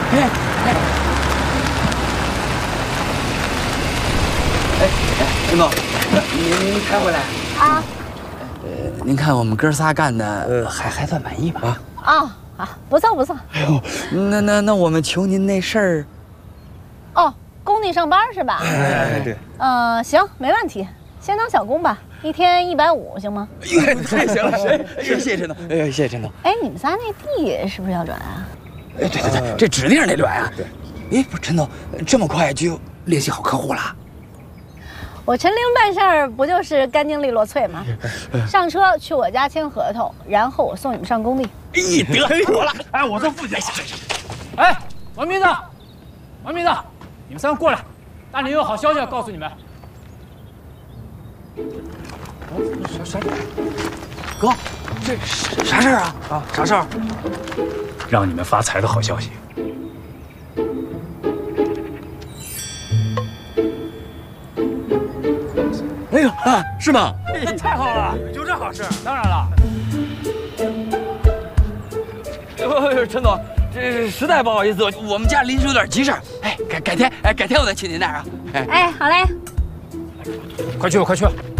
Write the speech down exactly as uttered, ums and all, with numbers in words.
哎哎哎，陈总，您您开回来啊？ 呃，您看我们哥仨干的，呃，还还算满意吧？ 啊啊啊，不错不错。 哎呦，那那那我们求您那事儿。 哦，工地上班是吧？ 哎对。 呃，行，没问题，先当小工吧，一天一百五，行吗？ 哎，太行了，谁？谢谢陈总，哎，谢谢陈总。 哎，你们仨那地是不是要转啊？ 哎，对对对，这指定得转啊。对。哎，不是陈总，这么快就联系好客户了？ 我陈玲办事儿不就是干净利落脆吗？上车去我家签合同，然后我送你们上工地。 哎，得妥了。 哎，我做副驾。哎，王明子，王明子，你们三个过来，大林有好消息要告诉你们。 啥啥？哥，这啥事儿啊？啊，啥事儿？ 让你们发财的好消息。 哎呦啊，是吗？ 太好了，有这好事？当然了。 哎呦，陈总，这实在不好意思，我们家临时有点急事儿。哎，改改天，哎，改天我再去您那儿啊。 哎，好嘞。 快去吧，快去吧。